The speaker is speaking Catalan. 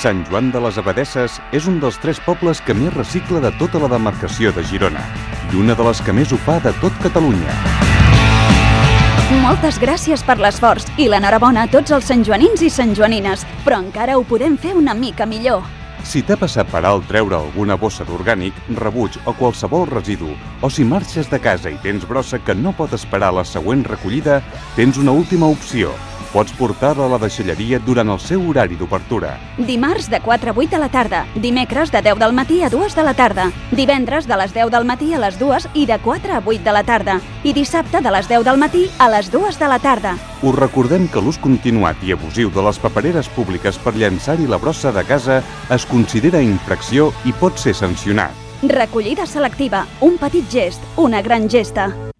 Sant Joan de les Abadesses és un dels 3 pobles que més recicla de tota la demarcació de Girona i una de les que més ho fa de tot Catalunya. Moltes gràcies per l'esforç i l'enhorabona a tots els santjoanins i santjoanines, però encara ho podem fer una mica millor. Si t'ha passat per alt treure alguna bossa d'orgànic, rebuig o qualsevol residu, o si marxes de casa i tens brossa que no pot esperar la següent recollida, tens una última opció. Pots portar-la a la deixalleria durant el seu horari d'obertura. Dimarts de 4 a 8 de la tarda, dimecres de 10 del matí a 2 de la tarda, divendres de les 10 del matí a les 2 i de 4 a 8 de la tarda, i dissabte de les 10 del matí a les 2 de la tarda. Us recordem que l'ús continuat i abusiu de les papereres públiques per llançar-hi la brossa de casa es considera infracció i pot ser sancionat. Recollida selectiva, un petit gest, una gran gesta.